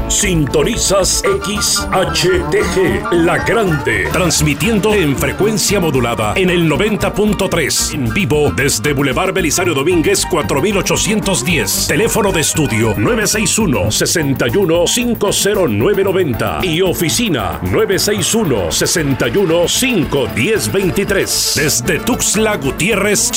Sintonizas XHTG, La Grande, transmitiendo en frecuencia modulada en el 90.3, en vivo desde Boulevard Belisario Domínguez 4810. Teléfono de estudio 961-61-50990 y oficina 961-61-51023. Desde Tuxtla Gutiérrez,